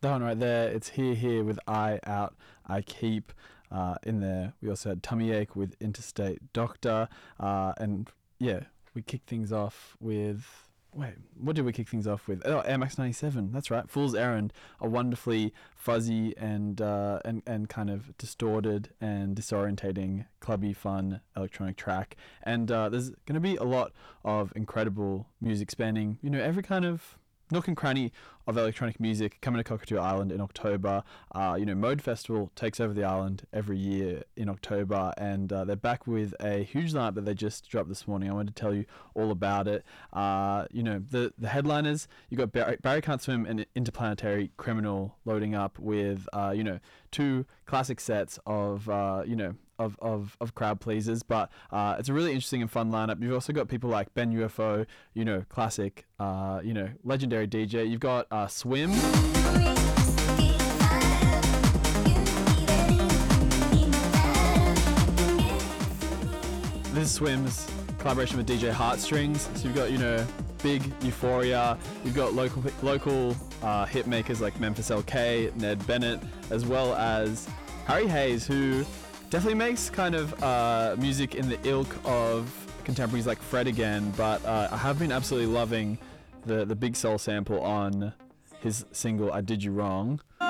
That one right there. It's Here with I Out, I Keep. In there, we also had Tummy Ache with Interstate Doctor. And yeah, we kicked things off with. Wait, what did we kick things off with? Oh, Air Max 97. That's right. Fool's Errand, a wonderfully fuzzy and kind of distorted and disorientating, clubby, fun electronic track. And there's going to be a lot of incredible music spanning, every kind of nook and cranny of electronic music coming to Cockatoo Island in October. Mode Festival takes over the island every year in October, and they're back with a huge lineup that they just dropped this morning. I wanted to tell you all about it. The headliners, you got Barry Can't Swim and Interplanetary Criminal loading up with two classic sets of crowd pleasers, but it's a really interesting and fun lineup. You've also got people like Ben UFO, classic, legendary DJ. You've got Swim. This is Swim's collaboration with DJ Heartstrings. So you've got, big Euphoria. You've got local hit makers like Memphis LK, Ned Bennett, as well as Harry Hayes, who definitely makes kind of music in the ilk of contemporaries like Fred again, but I have been absolutely loving the Big Soul sample on his single I Did You Wrong.